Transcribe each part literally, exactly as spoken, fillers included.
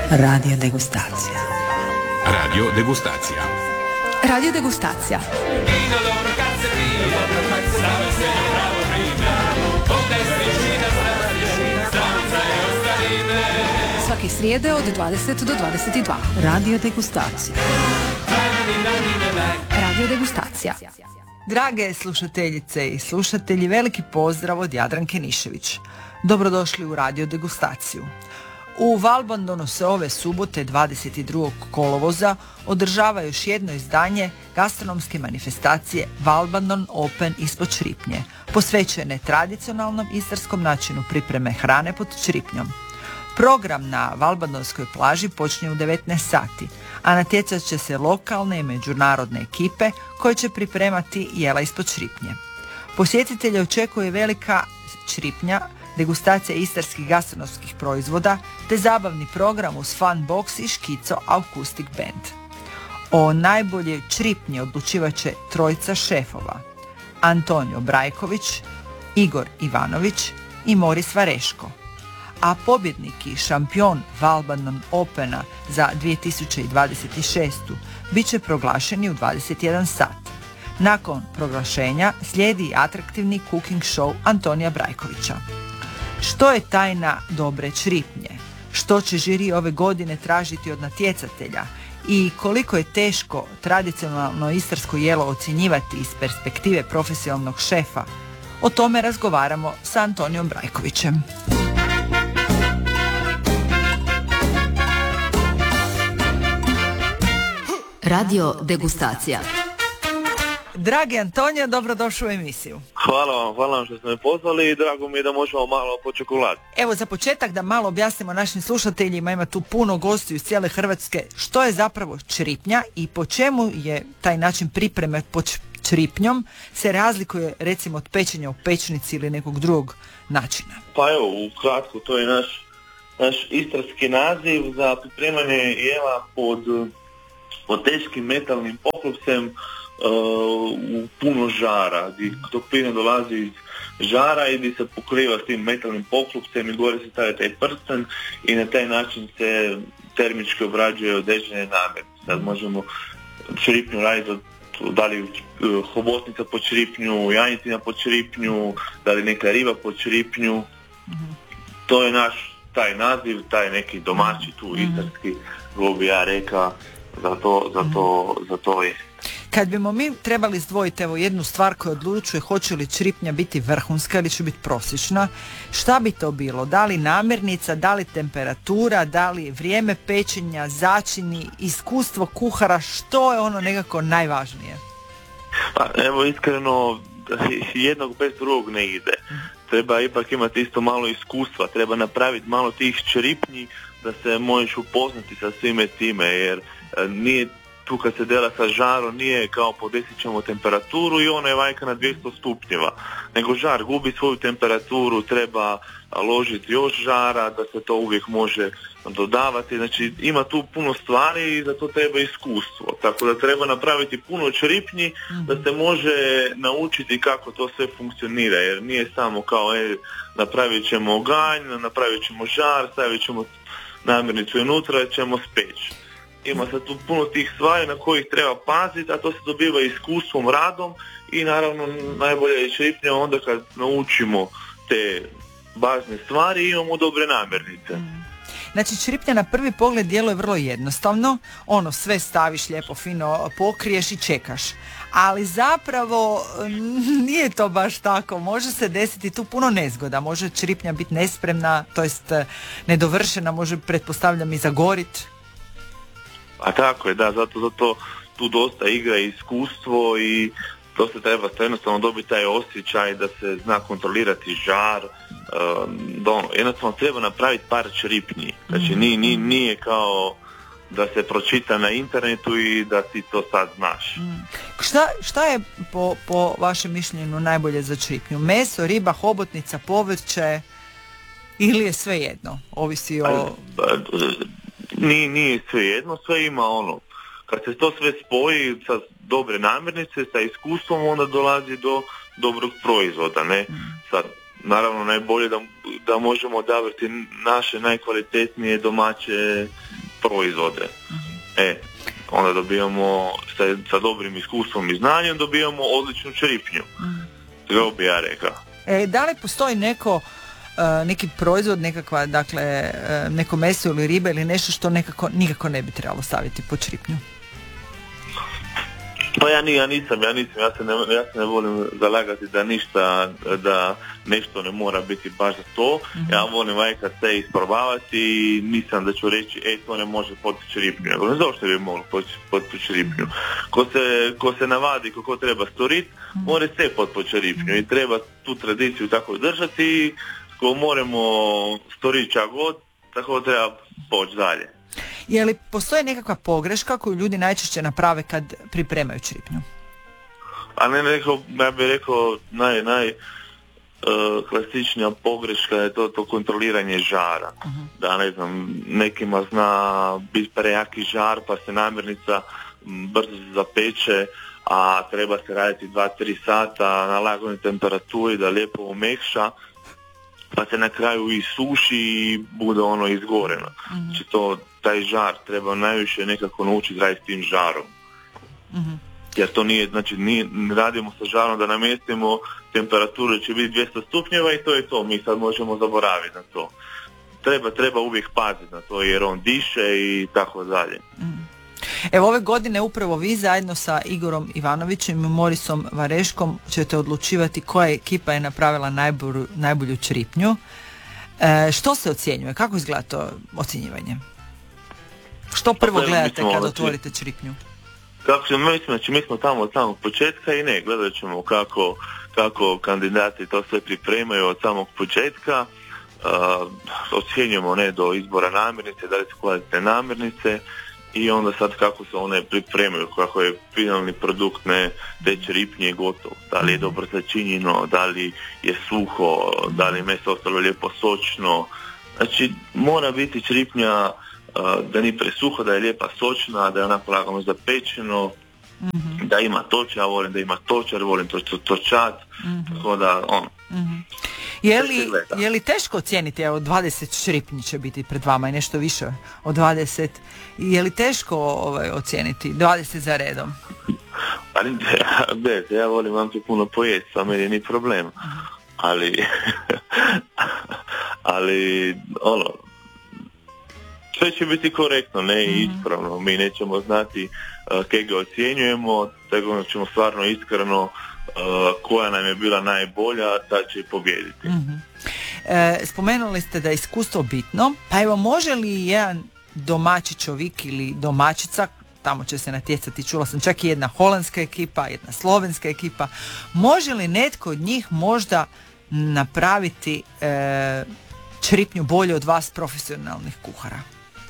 Radio degustacija. Radio degustacija. Radio degustacija. Svake srijede od dvadeset do dvadeset dva. Radio degustacija. Radio degustacija. Drage slušateljice i slušatelji, veliki pozdrav od Jadranke Nišević. Dobrodošli u Radio degustaciju. U Valbandonu se ove subote dvadeset drugog kolovoza održava još jedno izdanje gastronomske manifestacije Valbandon Open ispod Čripnje, posvećene tradicionalnom istarskom načinu pripreme hrane pod Čripnjom. Program na Valbandonskoj plaži počinje u devetnaest sati, a natjecat će se lokalne i međunarodne ekipe koje će pripremati jela ispod Čripnje. Posjetitelje očekuje velika Čripnja, degustacija istarskih gastronomskih proizvoda te zabavni program uz fun box i škico Acoustic Band. O najbolje Čripnje odlučivat će trojica šefova: Antonio Brajković, Igor Ivanović i Moris Vareško. A pobjednik i šampion Valbandon Opena za dvije tisuće dvadeset šest. bit će proglašeni u dvadeset jedan sat. Nakon proglašenja slijedi i atraktivni cooking show Antonija Brajkovića. Što je tajna dobre Čripnje? Što će žiri ove godine tražiti od natjecatelja? I koliko je teško tradicionalno istarsko jelo ocjenjivati iz perspektive profesionalnog šefa? O tome razgovaramo sa Antonijom Brajkovićem. Radio degustacija. Dragi Antonio, dobrodošao u emisiju. Hvala vam, hvala vam što ste me pozvali i drago mi je da možemo malo po čokoladi. Evo, za početak da malo objasnimo našim slušateljima, ima tu puno gostiju iz cijele Hrvatske, što je zapravo Čripnja i po čemu je taj način pripreme pod Čripnjom se razlikuje recimo od pečenja u pečnici ili nekog drugog načina. Pa evo, ukratko, to je naš, naš istarski naziv za pripremanje jela pod, pod teškim metalnim poklopcem, u puno žara, gdje toplina dolazi iz žara i gdje se pokriva s tim metalnim poklopcem i gore se stavlja taj prsten i na taj način se termički obrađuje određene namirnice. Sad možemo Čripnju raditi od, da li hobotnica po Čripnju, janjetina po Čripnju, da li neka riba po Čripnju. Mm-hmm. To je naš taj naziv, taj neki domaći tu istarski, kako bi ja rekao, za to, za to, za to je. Kad bimo mi trebali izdvojiti evo jednu stvar koja odlučuje hoće li Čripnja biti vrhunska ili će biti prosječna, šta bi to bilo? Da li namirnica, da li temperatura, da li vrijeme pečenja, začini, iskustvo kuhara, što je ono nekako najvažnije? Pa evo iskreno, jednog bez drugog ne ide. Treba ipak imati isto malo iskustva, treba napraviti malo tih Čripnji da se možeš upoznati sa svime time, jer nije tu kad se dela sa žarom nije kao podesit ćemo temperaturu i ona je vajka na dvjesto stupnjeva, nego žar gubi svoju temperaturu, treba ložiti još žara da se to uvijek može dodavati, znači ima tu puno stvari i za to treba iskustvo, tako da treba napraviti puno Čripnji da se može naučiti kako to sve funkcionira, jer nije samo kao e, napravit ćemo oganj, napravit ćemo žar, stavit ćemo namirnicu unutra i ćemo speći. Ima sad tu puno tih stvari na kojih treba paziti, a to se dobiva iskustvom, radom i naravno najbolje je Čripnja onda kad naučimo te bazne stvari i imamo dobre namirnice. Mm. Znači Čripnja na prvi pogled djeluje vrlo jednostavno, ono sve staviš lijepo fino, pokriješ i čekaš. Ali zapravo nije to baš tako, može se desiti tu puno nezgoda, može Čripnja biti nespremna, to jest nedovršena, može pretpostavljam i zagorit. A tako je, da, zato, zato tu dosta igra i iskustvo i to se treba jednostavno dobiti taj osjećaj da se zna kontrolirati žar, da ono, jednostavno treba napraviti par Čripnji, znači nije, nije, nije kao da se pročita na internetu i da ti to sad znaš. Šta, šta je po, po vašem mišljenju najbolje za Čripnju? Meso, riba, hobotnica, povrće ili je sve jedno? Ovisi o... Nije, nije sve jedno, sve ima ono, kad se to sve spoji sa dobre namirnice, sa iskustvom, onda dolazi do dobrog proizvoda, ne? Sad, naravno najbolje da, da možemo odabrati naše najkvalitetnije domaće proizvode. E, onda dobijamo sa, sa dobrim iskustvom i znanjem dobijamo odličnu čeripnju. To bi ja rekao. E, da li postoji neko uh, neki proizvod, nekakva, dakle, uh, neko meso ili riba ili nešto što nekako, nikako ne bi trebalo staviti pod čeripnju? Pa ja, ni, ja nisam, ja nisam, ja se, ne, ja se ne volim zalagati da ništa, da nešto ne mora biti baš za to. Mm-hmm. Ja volim vajka sve isprobavati i nisam da ću reći, e, to ne može pod čeripnju. Nego ne znam što bi moglo pod, pod čeripnju. Ko se, ko se navadi, ko treba storiti, mm-hmm. mora sve pod, pod čeripnju i treba tu tradiciju tako držati i ko moramo storiti čak god, tako treba poći dalje. Je li postoji nekakva pogreška koju ljudi najčešće naprave kad pripremaju čeripnju? A ne, rekao, ja bih rekao naj, naj uh, klasičnija pogreška je to, to kontroliranje žara. Uh-huh. Da, ne znam, nekima zna biti prejaki žar pa se namirnica brzo zapeče, a treba se raditi dva do tri sata na lagodnoj temperaturi da lijepo umekša, pa se na kraju i suši i bude ono izgoreno. Mm-hmm. Znači to, taj žar treba najviše nekako naučiti raditi s tim žarom. Mm-hmm. Jer to nije, znači nije, radimo sa žarom da namjestimo temperaturu će biti dvjesto stupnjeva i to je to, mi sad možemo zaboraviti na to. Treba, treba uvijek paziti na to jer on diše i tako dalje. Mm. Evo ove godine upravo vi zajedno sa Igorom Ivanovićem i Morisom Vareškom ćete odlučivati koja ekipa je napravila najbolju, najbolju čeripnju. E, što se ocjenjuje? Kako izgleda to ocjenjivanje? Što prvo gledate kad otvorite čeripnju? Kako se mi, znači, mi smo tamo od samog početka i ne, gledat ćemo kako, kako kandidati to sve pripremaju od samog početka. Uh, ocjenjujemo ne do izbora namirnice, da li su kvalitetne namirnice i onda sad kako se one pripremaju, kako je finalni produkt ne, te čeripnje i gotov. Da li je dobro začinjeno, da li je suho, da li je meso ostalo lijepo sočno. Znači mora biti čeripnja uh, da nije presuho, da je lijepa sočna, da je onako lagano zapečeno, mm-hmm. da ima toč, ja volim da ima točar, volim to, to, točat, mm-hmm. tako da on. Mm-hmm. Je li, je li teško ocijeniti, evo dvadeset čeripnji će biti pred vama i nešto više od dvadeset, je li teško ovaj, ocijeniti dvadeset za redom? Ali bez, ja volim vam to puno pojesti, a meni ni problem, ali ali ono sve će biti korektno, ne i mm-hmm. ispravno, mi nećemo znati uh, kje ga ocjenjujemo, tako ćemo stvarno iskreno Uh, koja nam je bila najbolja, ta će pobijediti. Mm-hmm. E, spomenuli ste da je iskustvo bitno, pa evo može li jedan domaći čovjek ili domaćica, tamo će se natjecati, čula sam čak i jedna holandska ekipa, jedna slovenska ekipa, može li netko od njih možda napraviti e, čeripnju bolje od vas profesionalnih kuhara?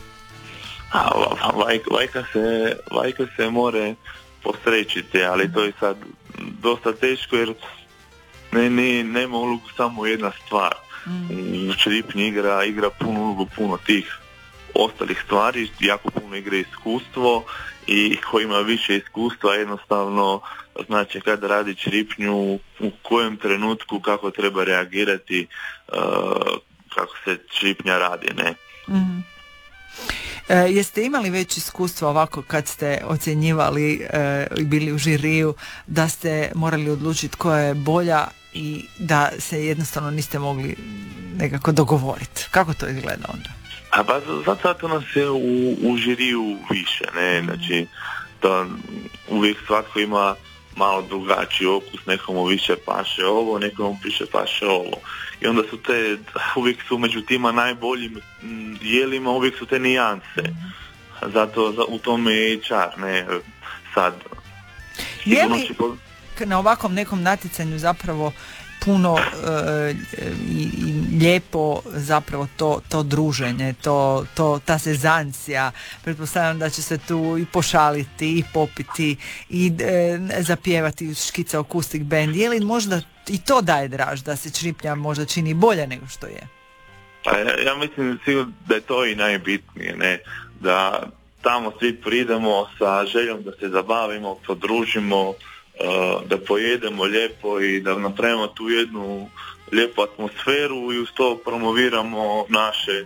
A, vajka, vajka se vajka se more posrećiti, ali to je sad dosta teško jer ne, ne, nema ulogu samo jedna stvar. Mm. U čeripnji igra, igra puno ulogu, puno tih ostalih stvari, jako puno igra iskustvo i ko ima više iskustva jednostavno znači kada radi čeripnju u kojem trenutku kako treba reagirati uh, kako se čeripnja radi, ne? Mm. E, jeste imali već iskustva ovako kad ste ocjenjivali i e, bili u žiriju da ste morali odlučiti koja je bolja i da se jednostavno niste mogli nekako dogovoriti? Kako to izgleda onda? A pa zato nas je u, u žiriju više, ne, znači da uvijek svatko ima malo drugačiji okus, nekomu više paše ovo, nekomu više paše ovo. I onda su te, uvijek su među tima najboljim jelima, uvijek su te nijanse. Zato za, u tome je i čar, ne, sad. Je li na ovakvom nekom natjecanju zapravo puno e, i, i lijepo zapravo to, to druženje, to, to, ta sezancija, pretpostavljam da će se tu i pošaliti i popiti i e, zapjevati škica akustik band, je li možda i to daje draž da se čeripnja možda čini bolje nego što je? Pa ja, ja mislim sigurno da je to i najbitnije, ne, da tamo svi pridemo sa željom da se zabavimo, podružimo, da pojedemo lijepo i da napravimo tu jednu lijepu atmosferu i uz to promoviramo naše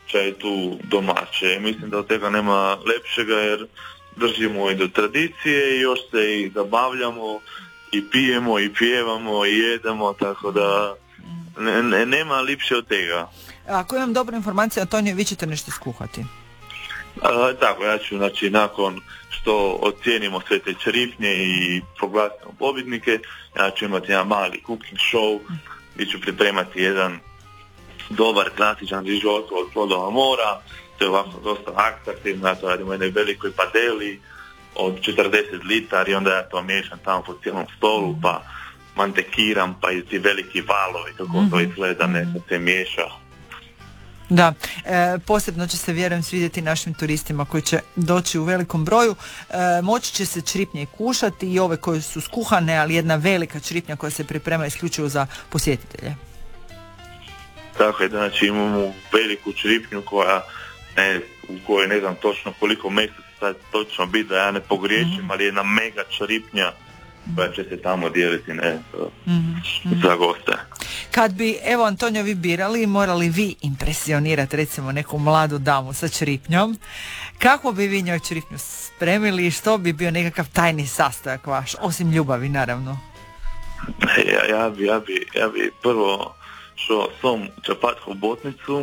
čaj tu domaće. Mislim da od toga nema lepšega jer držimo i do tradicije i još se i zabavljamo i pijemo i pjevamo i jedemo, tako da ne, ne, nema lipše od tega. Ako imam dobru informaciju, Antonio, vi ćete nešto skuhati. A, tako, ja ću, znači, nakon što ocijenimo sve te čeripnje i proglasimo pobjednike, ja ću imati jedan mali cooking show gdje ću pripremati jedan dobar, klasičan risotto od plodova mora. To je ovako dosta atraktivno, ja to radim u jednoj velikoj padeli od četrdeset litara i onda ja to miješam tamo po cijelom stolu, pa mantekiram, pa i ti veliki valovi, kako mm-hmm. to izgleda, ne, se miješa. Da, e, posebno će se, vjerujem, svidjeti našim turistima koji će doći u velikom broju. E, moći će se čripnje i kušati i ove koje su skuhane, ali jedna velika čripnja koja se priprema isključivo za posjetitelje. Tako je, znači imamo veliku čripnju koja, ne, u kojoj ne znam točno koliko mjesta će sad točno biti da ja ne pogriješim, mm-hmm. ali jedna mega čripnja koja će se tamo dijeliti, ne, mm-hmm. za goste. Kad bi, evo, Antonio, vi birali, morali vi impresionirati recimo neku mladu damu sa čripnjom, kako bi vi njoj čripnju spremili i što bi bio nekakav tajni sastojak vaš, osim ljubavi, naravno? Ja, ja bi, ja bi, ja bi prvo šao som čapat hobotnicu,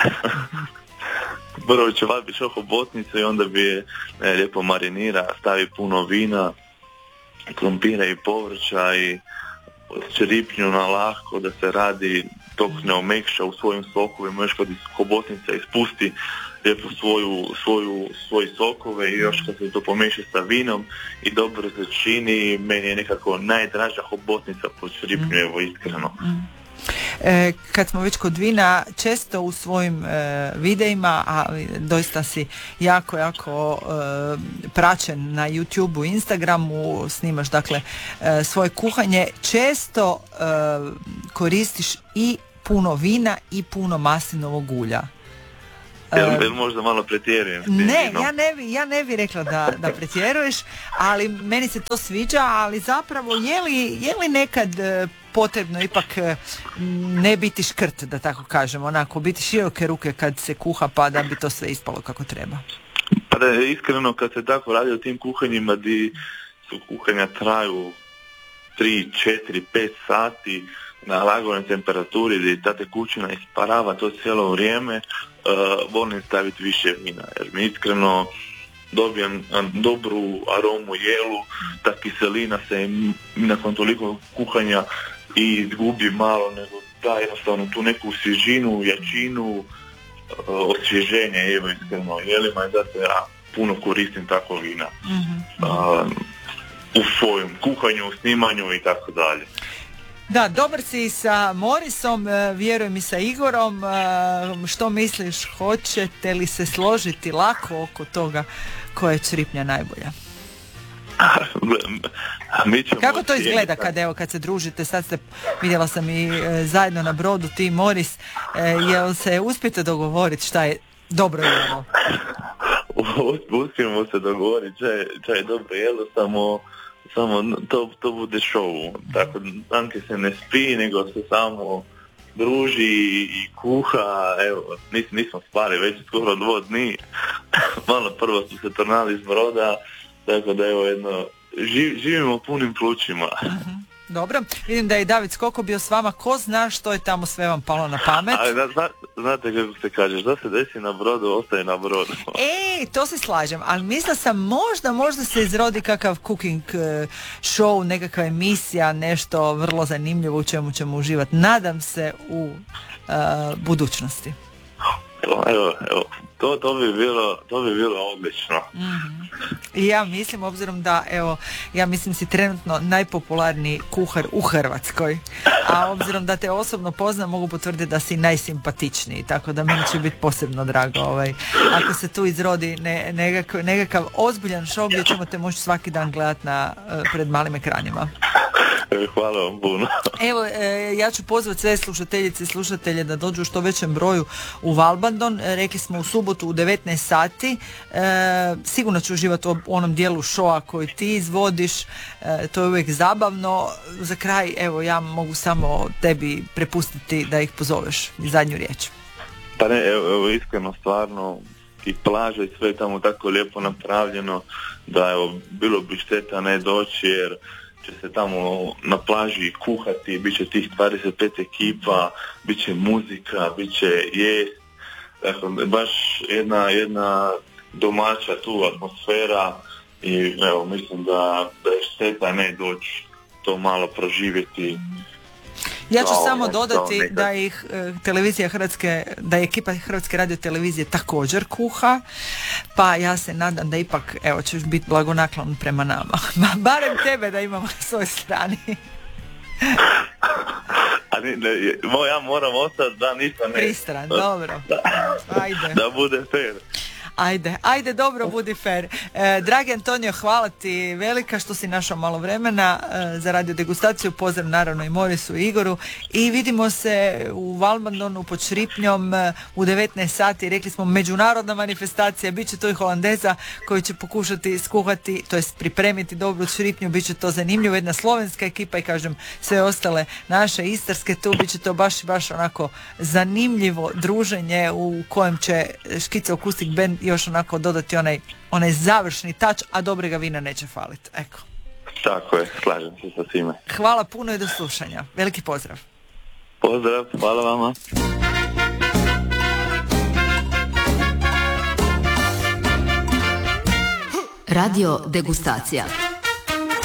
prvo čapat bi šao hobotnicu i onda bi je ne, lijepo marinira, stavi puno vina, krompira i povrća i čeripnju na lahko da se radi dok ne omekša u svojim sokovima, još kad hobotnica ispusti lijepo svoju, svoju, svoje sokove i još kad se to pomiješa sa vinom i dobro se čini, meni je nekako najdraža hobotnica po čeripnju, evo iskreno. E, kad smo već kod vina, često u svojim e, videima, a doista si jako, jako e, praćen na YouTubeu, Instagramu, snimaš dakle e, svoje kuhanje, često e, koristiš i puno vina i puno maslinovog ulja. Jel, jel možda malo pretjerujem? Ne, ja ne, bi, ja ne bi rekla da, da pretjeruješ, ali meni se to sviđa, ali zapravo je li, je li nekad e, potrebno ipak e, ne biti škrt, da tako kažemo, onako, biti široke ruke kad se kuha pa da bi to sve ispalo kako treba? Pa da, iskreno, kad se tako radi o tim kuhanjima di su kuhanja traju tri, četiri, pet sati na lagovnoj temperaturi gdje ta tekućina isparava to cijelo vrijeme, uh, volim staviti više vina jer mi iskreno dobijem dobru aromu jelu, ta kiselina se nakon toliko kuhanja i izgubi malo, nego da jednostavno tu neku svježinu, jačinu, uh, osvježenje, evo iskreno jelima i zato ja puno koristim tako vina mm-hmm. uh, u svojem kuhanju, snimanju i tako dalje. Da, dobar si sa Morisom, vjerujem i sa Igorom. Što misliš, hoćete li se složiti lako oko toga koja je čripnja najbolja? Kako to izgleda kad, evo, kad se družite? Sad ste, vidjela sam i e, zajedno na brodu ti i Moris, e, jel se uspijete dogovoriti šta je dobro jelo? Uspijemo se dogovoriti šta je, šta je dobro jelo, samo samo to, to bude show, tako Anke se ne spi, nego se samo druži i kuha, evo, nis, nismo spali već skoro dvo dni, malo prvo su se tornali iz broda, tako da evo jedno, živ, živimo punim plućima. Uh-huh. Dobro, vidim da je i David Skoko bio s vama, ko zna što je tamo sve vam palo na pamet? Ali da, zna, znate kako se kaže, da se desi na brodu, ostaje na brodu. E, to se slažem, ali mislila sam možda, možda se izrodi kakav cooking show, nekakva emisija, nešto vrlo zanimljivo u čemu ćemo uživati. Nadam se u uh, budućnosti. Evo, evo, evo. To, to bi bilo, to bi bilo odlično. Mm-hmm. I ja mislim, obzirom da, evo, ja mislim si trenutno najpopularniji kuhar u Hrvatskoj, a obzirom da te osobno poznam, mogu potvrditi da si najsimpatičniji, tako da meni će biti posebno drago, ovaj, ako se tu izrodi ne, nekakav, nekakav ozbiljan show gdje ćemo te moći svaki dan gledati na, pred malim ekranima. Hvala vam puno. Evo, e, ja ću pozvati sve slušateljice i slušatelje da dođu u što većem broju u Valbandon. E, rekli smo u subotu u devetnaest sati. E, sigurno ću uživati u onom dijelu showa koji ti izvodiš. E, to je uvijek zabavno. Za kraj, evo, ja mogu samo tebi prepustiti da ih pozoveš i zadnju riječ. Pa ne, evo, evo iskreno, stvarno, i plaže i sve tamo tako lijepo napravljeno, da evo, bilo bi šteta ne doći, jer će se tamo na plaži kuhati, bit će tih dvadeset pet ekipa, bit će muzika, bit će jest, dakle, baš jedna, jedna domaća tu atmosfera i evo, mislim da, da je šteta ne doći to malo proživjeti. Ja ću Kao, samo kao dodati nekad. da ih e, televizija Hrvatske, da je ekipa Hrvatske radiotelevizije također kuha, pa ja se nadam da ipak, evo, ćeš biti blagonaklon prema nama. Ma, barem tebe da imamo na svojoj strani. A ne, ne, mo- ja moram ostati da ništa ne... Pristran, dobro. Da, Ajde. da bude fair. Ajde, ajde, dobro, budi fair. E, dragi Antonio, hvala ti velika što si našao malo vremena e, za radio degustaciju. Pozdrav naravno i Morisu i Igoru. I vidimo se u Valbandonu pod Šripnjom e, u devetnaest sati. Rekli smo međunarodna manifestacija. Biće to i Holandeza koji će pokušati skuhati, to jest pripremiti dobru Šripnju. Biće to zanimljivo. Jedna slovenska ekipa i kažem sve ostale naše istarske tu. Biće to baš, baš onako zanimljivo druženje u kojem će Škica Akustik Band još onako dodati onaj, onaj završni tač, a dobrega vina neće faliti. Eko. Tako je, slažem se sa svime. Hvala puno i do slušanja. Veliki pozdrav. Pozdrav, hvala vama. Radio degustacija.